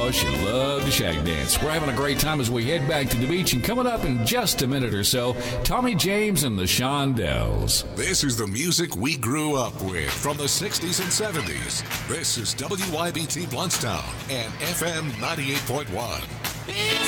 Oh, she loved to shag dance. We're having a great time as we head back to the beach, and coming up in just a minute or so, Tommy James and the Shondells. This is the music we grew up with from the 60s and 70s. This is WYBT Bluntstown and FM 98.1.